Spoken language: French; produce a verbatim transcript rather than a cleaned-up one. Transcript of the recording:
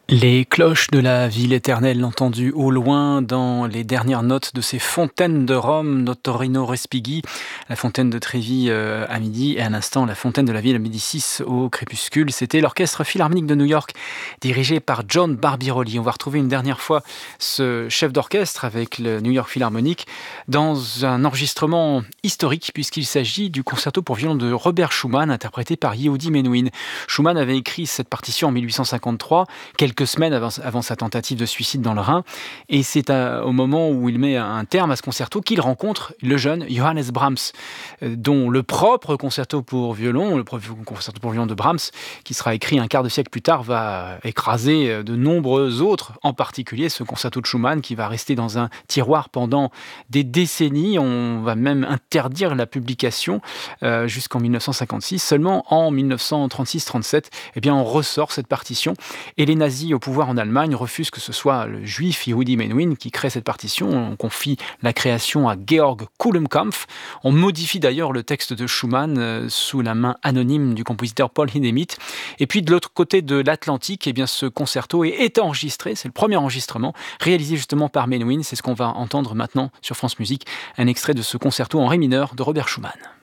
Les cloches de la ville éternelle entendues au loin dans les dernières notes de ces fontaines de Rome, Notorino Respighi, la fontaine de Trévi euh, à midi et à l'instant la fontaine de la ville à Médicis au crépuscule. C'était l'orchestre philharmonique de New York dirigé par John Barbirolli. On va retrouver une dernière fois ce chef d'orchestre avec le New York Philharmonic dans un enregistrement historique puisqu'il s'agit du concerto pour violon de Robert Schumann interprété par Yehudi Menuhin. Schumann avait écrit cette partition en mille huit cent cinquante-trois, quelques semaines avant, avant sa tentative de suicide dans le Rhin. Et c'est à, au moment où il met un terme à ce concerto qu'il rencontre le jeune Johannes Brahms, euh, dont le propre concerto pour violon, le propre concerto pour violon de Brahms, qui sera écrit un quart de siècle plus tard, va écraser de nombreux autres, en particulier ce concerto de Schumann qui va rester dans un tiroir pendant des décennies. On va même interdire la publication euh, jusqu'en mille neuf cent cinquante-six. Seulement en mille neuf cent trente-six trente-sept, eh bien, on ressort cette partition et les nazis au pouvoir en Allemagne refusent que ce soit le juif Yehudi Menuhin qui crée cette partition. On confie la création à Georg Kulenkampff. On modifie d'ailleurs le texte de Schumann euh, sous la main anonyme du compositeur Paul Hindemith. Et puis de l'autre côté de l'Atlantique, eh bien, ce concerto est, est enregistré. C'est le premier enregistrement réalisé justement par Menuhin. C'est ce qu'on va entendre maintenant sur France Musique, un extrait de ce concerto en ré mineur de Robert Schumann.